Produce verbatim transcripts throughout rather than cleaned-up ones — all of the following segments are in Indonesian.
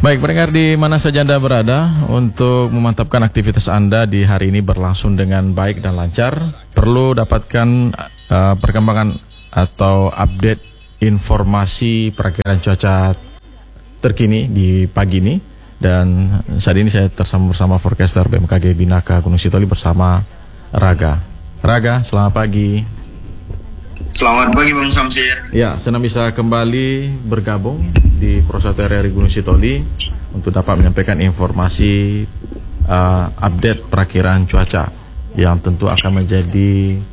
Baik, pendengar di mana saja Anda berada, untuk memantapkan aktivitas Anda di hari ini berlangsung dengan baik dan lancar, perlu dapatkan uh, perkembangan atau update informasi perakiraan cuaca terkini di pagi ini. Dan saat ini saya tersambung bersama forecaster B M K G Binaka Gunung Sitoli bersama Raga. Raga, selamat pagi. Selamat pagi Bang Samsir. Ya, senang bisa kembali bergabung di Pro satu R R I Gunung Sitoli untuk dapat menyampaikan informasi uh, update perakiraan cuaca yang tentu akan menjadi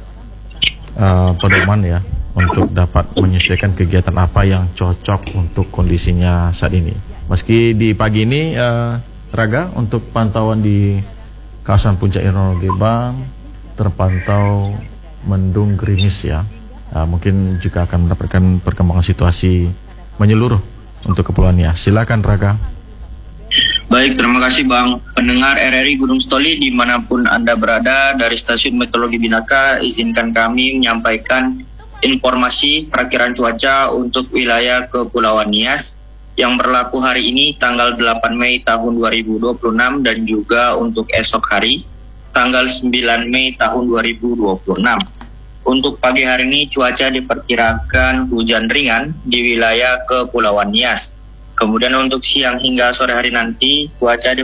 uh, pedoman ya untuk dapat menyesuaikan kegiatan apa yang cocok untuk kondisinya saat ini. Meski di pagi ini uh, Raga, untuk pantauan di kawasan Puncak Irno Gebang terpantau mendung gerimis ya. Uh, mungkin juga akan mendapatkan perkembangan situasi menyeluruh untuk Kepulauan Nias. Silakan Raga. Baik, terima kasih Bang. Pendengar R R I Gunung Sitoli dimanapun Anda berada, dari Stasiun Meteorologi Binaka, izinkan kami menyampaikan informasi perakiraan cuaca untuk wilayah Kepulauan Nias yang berlaku hari ini tanggal delapan Mei tahun dua ribu dua puluh enam dan juga untuk esok hari tanggal sembilan Mei tahun dua ribu dua puluh enam. Untuk pagi hari ini cuaca diperkirakan hujan ringan di wilayah Kepulauan Nias. Kemudian untuk siang hingga sore hari nanti cuaca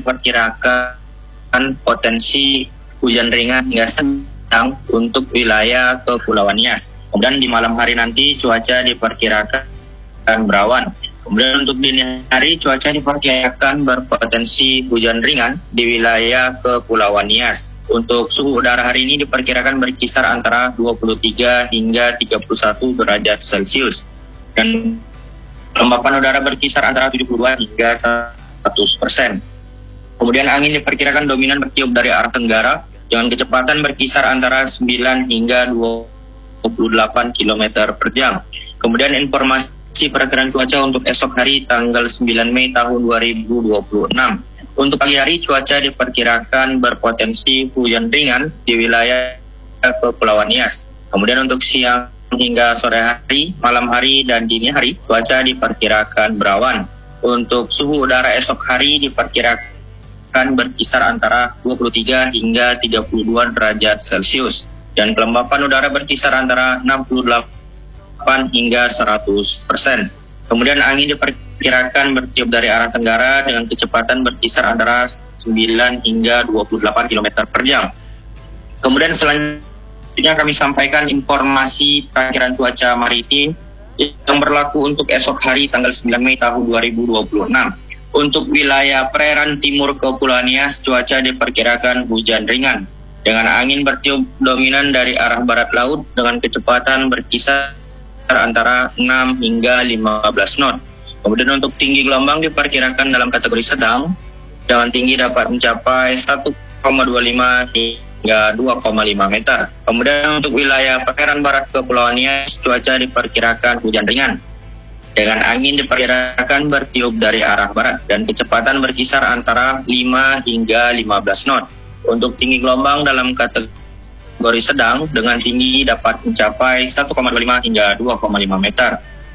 diperkirakan potensi hujan ringan hingga sedang untuk wilayah Kepulauan Nias. Kemudian di malam hari nanti cuaca diperkirakan berawan. Kemudian untuk dini hari cuaca diperkirakan berpotensi hujan ringan di wilayah Kepulauan Nias. Untuk suhu udara hari ini diperkirakan berkisar antara dua puluh tiga hingga tiga puluh satu derajat Celcius. Dan kelembapan udara berkisar antara tujuh puluh dua hingga seratus persen. Kemudian angin diperkirakan dominan bertiup dari arah tenggara dengan kecepatan berkisar antara sembilan hingga dua puluh delapan kilometer per jam. Kemudian informasi perakiraan cuaca untuk esok hari tanggal sembilan Mei tahun dua ribu dua puluh enam. Untuk pagi hari cuaca diperkirakan berpotensi hujan ringan di wilayah Kepulauan Nias. Kemudian untuk siang hingga sore hari, malam hari dan dini hari cuaca diperkirakan berawan. Untuk suhu udara esok hari diperkirakan berkisar antara dua puluh tiga hingga tiga puluh dua derajat Celcius dan kelembapan udara berkisar antara enam puluh delapan hingga seratus persen. Kemudian angin diperkirakan bertiup dari arah tenggara dengan kecepatan berkisar antara sembilan hingga dua puluh delapan kilometer per jam. Kemudian selanjutnya kami sampaikan informasi perakiraan cuaca maritim yang berlaku untuk esok hari tanggal sembilan Mei tahun dua ribu dua puluh enam. Untuk wilayah perairan timur Kepulauan Nias cuaca diperkirakan hujan ringan dengan angin bertiup dominan dari arah barat laut dengan kecepatan berkisar antara enam hingga lima belas knot. Kemudian untuk tinggi gelombang diperkirakan dalam kategori sedang dengan tinggi dapat mencapai satu koma dua lima hingga dua koma lima meter. Kemudian untuk wilayah perairan barat Kepulauan Nias cuaca diperkirakan hujan ringan dengan angin diperkirakan bertiup dari arah barat dan kecepatan berkisar antara lima hingga lima belas knot. Untuk tinggi gelombang dalam kategori sedang dengan tinggi dapat mencapai satu koma dua lima hingga dua koma lima meter.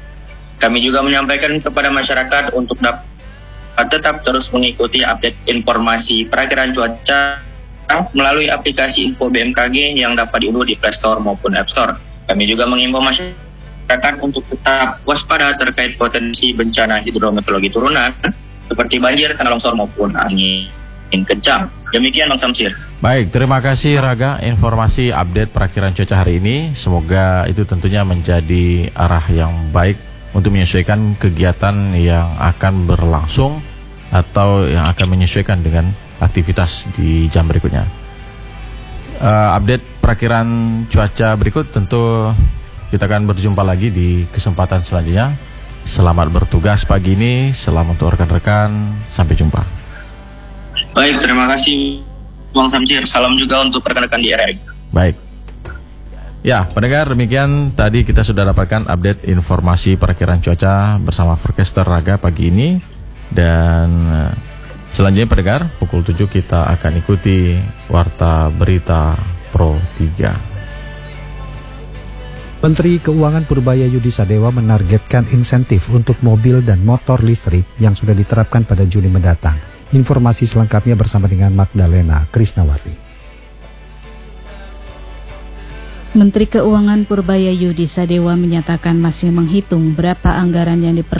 Kami juga menyampaikan kepada masyarakat untuk dapat tetap terus mengikuti update informasi perakiraan cuaca melalui aplikasi Info B M K G yang dapat diunduh di Play Store maupun App Store. Kami juga mengimbau masyarakat untuk tetap waspada terkait potensi bencana hidrometeorologi turunan seperti banjir, tanah longsor maupun angin kencang. Demikian Bang Samsir. Baik, terima kasih Raga informasi update perakiraan cuaca hari ini. Semoga itu tentunya menjadi arah yang baik untuk menyesuaikan kegiatan yang akan berlangsung atau yang akan menyesuaikan dengan aktivitas di jam berikutnya. Uh, update perakiraan cuaca berikut tentu kita akan berjumpa lagi di kesempatan selanjutnya. Selamat bertugas pagi ini, selamat untuk rekan-rekan, sampai jumpa. Baik, terima kasih Bang Samsir. Salam juga untuk rekan-rekan di R R I. Baik. Ya, pendengar, demikian tadi kita sudah dapatkan update informasi perakiraan cuaca bersama forecaster Raga pagi ini. Dan selanjutnya pendengar, pukul tujuh kita akan ikuti Warta Berita Pro tiga. Menteri Keuangan Purbaya Yudi Sadewa menargetkan insentif untuk mobil dan motor listrik yang sudah diterapkan pada Juni mendatang. Informasi selengkapnya bersama dengan Magdalena Krisnawati. Menteri Keuangan Purbaya Yudi Sadewa menyatakan masih menghitung berapa anggaran yang diperlukan